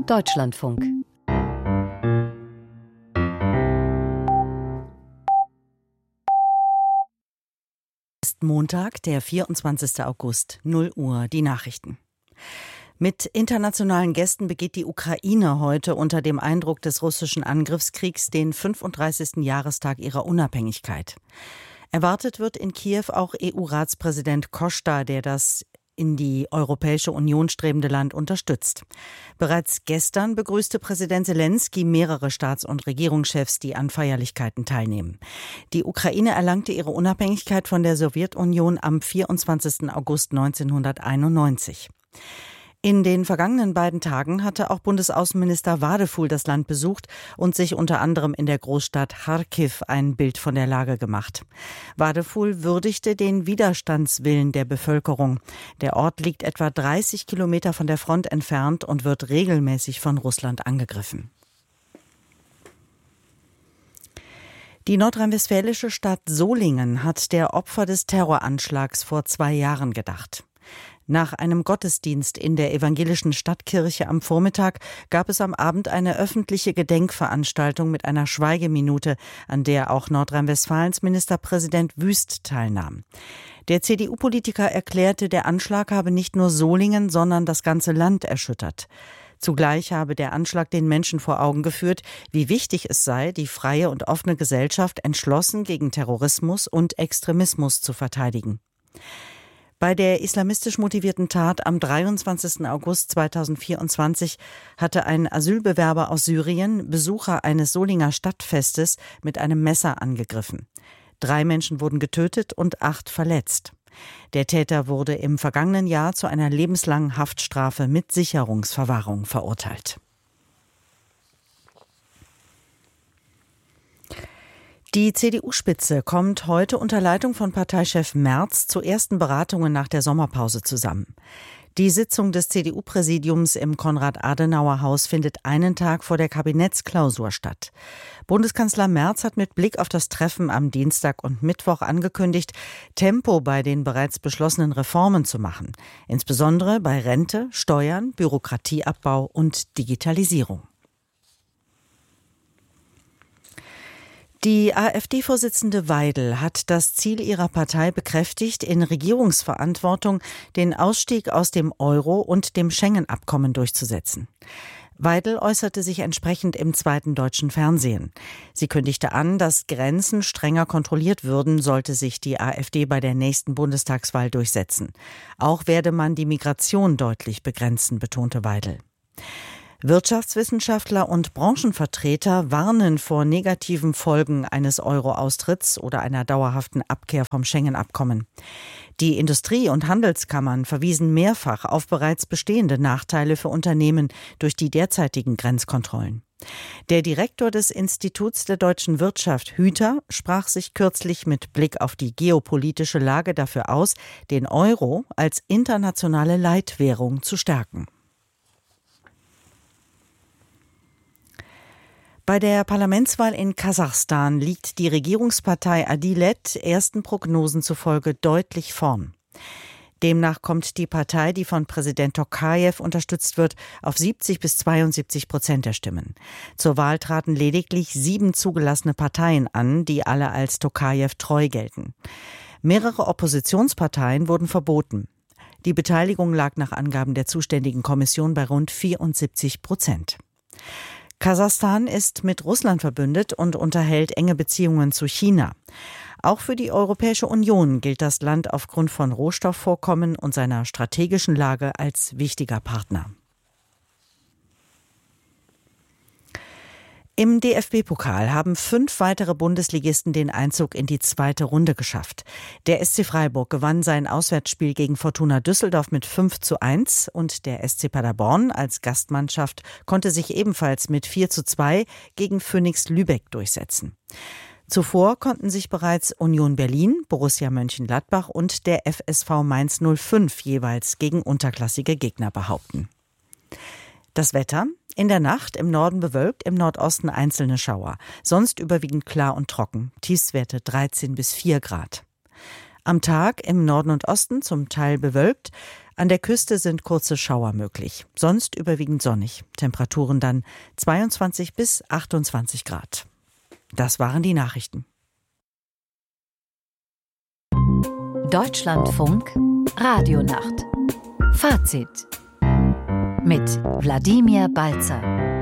Deutschlandfunk. Ist Montag, der 24. August, 0 Uhr, die Nachrichten. Mit internationalen Gästen begeht die Ukraine heute unter dem Eindruck des russischen Angriffskriegs den 35. Jahrestag ihrer Unabhängigkeit. Erwartet wird in Kiew auch EU-Ratspräsident Costa, der das in die Europäische Union strebende Land unterstützt. Bereits gestern begrüßte Präsident Selenskyj mehrere Staats- und Regierungschefs, die an Feierlichkeiten teilnehmen. Die Ukraine erlangte ihre Unabhängigkeit von der Sowjetunion am 24. August 1991. In den vergangenen beiden Tagen hatte auch Bundesaußenminister Wadefuhl das Land besucht und sich unter anderem in der Großstadt Charkiw ein Bild von der Lage gemacht. Wadefuhl würdigte den Widerstandswillen der Bevölkerung. Der Ort liegt etwa 30 Kilometer von der Front entfernt und wird regelmäßig von Russland angegriffen. Die nordrhein-westfälische Stadt Solingen hat der Opfer des Terroranschlags vor 2 Jahren gedacht. Nach einem Gottesdienst in der evangelischen Stadtkirche am Vormittag gab es am Abend eine öffentliche Gedenkveranstaltung mit einer Schweigeminute, an der auch Nordrhein-Westfalens Ministerpräsident Wüst teilnahm. Der CDU-Politiker erklärte, der Anschlag habe nicht nur Solingen, sondern das ganze Land erschüttert. Zugleich habe der Anschlag den Menschen vor Augen geführt, wie wichtig es sei, die freie und offene Gesellschaft entschlossen gegen Terrorismus und Extremismus zu verteidigen. Bei der islamistisch motivierten Tat am 23. August 2024 hatte ein Asylbewerber aus Syrien Besucher eines Solinger Stadtfestes mit einem Messer angegriffen. 3 Menschen wurden getötet und 8 verletzt. Der Täter wurde im vergangenen Jahr zu einer lebenslangen Haftstrafe mit Sicherungsverwahrung verurteilt. Die CDU-Spitze kommt heute unter Leitung von Parteichef Merz zu ersten Beratungen nach der Sommerpause zusammen. Die Sitzung des CDU-Präsidiums im Konrad-Adenauer-Haus findet einen Tag vor der Kabinettsklausur statt. Bundeskanzler Merz hat mit Blick auf das Treffen am Dienstag und Mittwoch angekündigt, Tempo bei den bereits beschlossenen Reformen zu machen, insbesondere bei Rente, Steuern, Bürokratieabbau und Digitalisierung. Die AfD-Vorsitzende Weidel hat das Ziel ihrer Partei bekräftigt, in Regierungsverantwortung den Ausstieg aus dem Euro und dem Schengen-Abkommen durchzusetzen. Weidel äußerte sich entsprechend im zweiten deutschen Fernsehen. Sie kündigte an, dass Grenzen strenger kontrolliert würden, sollte sich die AfD bei der nächsten Bundestagswahl durchsetzen. Auch werde man die Migration deutlich begrenzen, betonte Weidel. Wirtschaftswissenschaftler und Branchenvertreter warnen vor negativen Folgen eines Euro-Austritts oder einer dauerhaften Abkehr vom Schengen-Abkommen. Die Industrie- und Handelskammern verwiesen mehrfach auf bereits bestehende Nachteile für Unternehmen durch die derzeitigen Grenzkontrollen. Der Direktor des Instituts der deutschen Wirtschaft, Hüter, sprach sich kürzlich mit Blick auf die geopolitische Lage dafür aus, den Euro als internationale Leitwährung zu stärken. Bei der Parlamentswahl in Kasachstan liegt die Regierungspartei Adilet ersten Prognosen zufolge deutlich vorn. Demnach kommt die Partei, die von Präsident Tokajew unterstützt wird, auf 70-72% der Stimmen. Zur Wahl traten lediglich 7 zugelassene Parteien an, die alle als Tokajew treu gelten. Mehrere Oppositionsparteien wurden verboten. Die Beteiligung lag nach Angaben der zuständigen Kommission bei rund 74%. Kasachstan ist mit Russland verbündet und unterhält enge Beziehungen zu China. Auch für die Europäische Union gilt das Land aufgrund von Rohstoffvorkommen und seiner strategischen Lage als wichtiger Partner. Im DFB-Pokal haben 5 weitere Bundesligisten den Einzug in die zweite Runde geschafft. Der SC Freiburg gewann sein Auswärtsspiel gegen Fortuna Düsseldorf mit 5:1 und der SC Paderborn als Gastmannschaft konnte sich ebenfalls mit 4:2 gegen Phönix Lübeck durchsetzen. Zuvor konnten sich bereits Union Berlin, Borussia Mönchengladbach und der FSV Mainz 05 jeweils gegen unterklassige Gegner behaupten. Das Wetter: In der Nacht im Norden bewölkt, im Nordosten einzelne Schauer. Sonst überwiegend klar und trocken. Tiefstwerte 13 bis 4 Grad. Am Tag im Norden und Osten zum Teil bewölkt. An der Küste sind kurze Schauer möglich, sonst überwiegend sonnig. Temperaturen dann 22 bis 28 Grad. Das waren die Nachrichten. Deutschlandfunk Radionacht. Fazit mit Wladimir Balzer.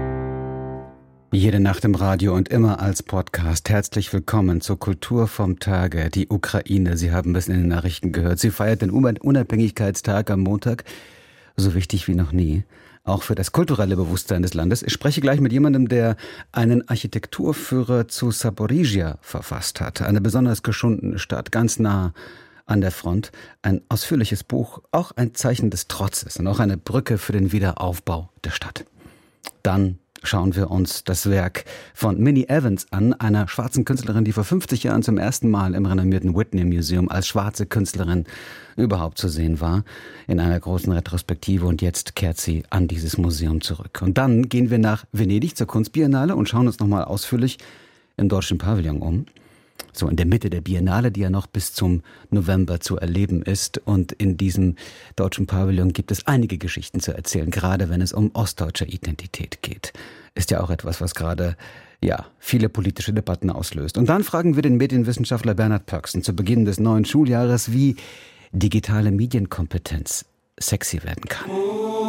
Jede Nacht im Radio und immer als Podcast. Herzlich willkommen zur Kultur vom Tage. Die Ukraine, Sie haben es in den Nachrichten gehört. Sie feiert den Unabhängigkeitstag am Montag. So wichtig wie noch nie. Auch für das kulturelle Bewusstsein des Landes. Ich spreche gleich mit jemandem, der einen Architekturführer zu Saporizhia verfasst hat. Eine besonders geschundene Stadt, ganz nah an der Front. Ein ausführliches Buch, auch ein Zeichen des Trotzes und auch eine Brücke für den Wiederaufbau der Stadt. Dann schauen wir uns das Werk von Minnie Evans an, einer schwarzen Künstlerin, die vor 50 Jahren zum ersten Mal im renommierten Whitney Museum als schwarze Künstlerin überhaupt zu sehen war, in einer großen Retrospektive, und jetzt kehrt sie an dieses Museum zurück. Und dann gehen wir nach Venedig zur Kunstbiennale und schauen uns nochmal ausführlich im Deutschen Pavillon um. So in der Mitte der Biennale, die ja noch bis zum November zu erleben ist. Und in diesem Deutschen Pavillon gibt es einige Geschichten zu erzählen, gerade wenn es um ostdeutsche Identität geht. Ist ja auch etwas, was gerade viele politische Debatten auslöst. Und dann fragen wir den Medienwissenschaftler Bernhard Pörksen zu Beginn des neuen Schuljahres, wie digitale Medienkompetenz sexy werden kann.